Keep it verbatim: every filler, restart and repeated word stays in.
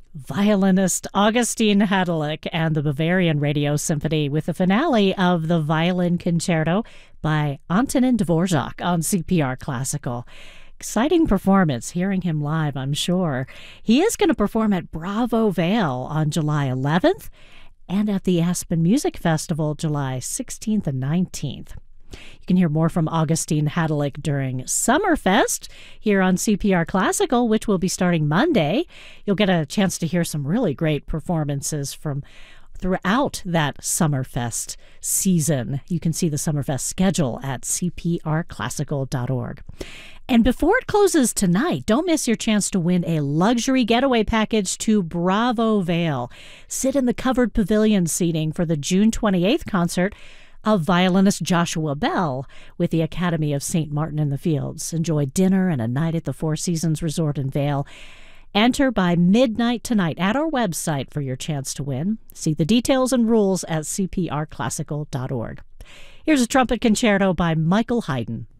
Violinist Augustine Hadelich and the Bavarian Radio Symphony with the finale of the Violin Concerto by Antonin Dvorak on C P R Classical. Exciting performance, hearing him live, I'm sure. He is going to perform at Bravo Vale on July eleventh and at the Aspen Music Festival July sixteenth and nineteenth. You can hear more from Augustine Hadelich during Summerfest here on C P R Classical, which will be starting Monday. You'll get a chance to hear some really great performances from throughout that Summerfest season. You can see the Summerfest schedule at c p r classical dot org. And before it closes tonight, don't miss your chance to win a luxury getaway package to Bravo Vale. Sit in the covered pavilion seating for the June twenty-eighth concert of violinist Joshua Bell with the Academy of Saint Martin in the Fields. Enjoy dinner and a night at the Four Seasons Resort in Vail. Enter by midnight tonight at our website for your chance to win. See the details and rules at c p r classical dot org. Here's a trumpet concerto by Michael Haydn.